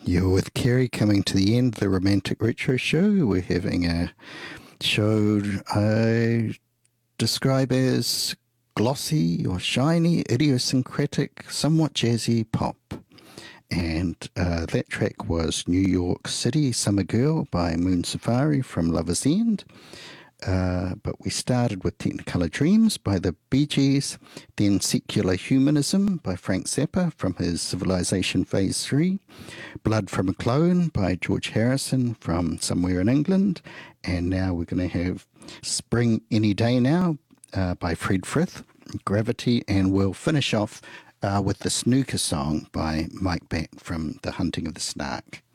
You're with Kerry coming to the end of the Romantic Retro Show. We're having a show I describe as glossy or shiny, idiosyncratic, somewhat jazzy pop. And that track was New York City Summer Girl by Moon Safari from Lover's End. But we started with Technicolor Dreams by the Bee Gees, then Secular Humanism by Frank Zappa from his Civilization Phase 3, Blood from a Clone by George Harrison from Somewhere in England, and now we're going to have Spring Any Day Now by Fred Frith, Gravity, and we'll finish off with the Snooker Song by Mike Batt from The Hunting of the Snark.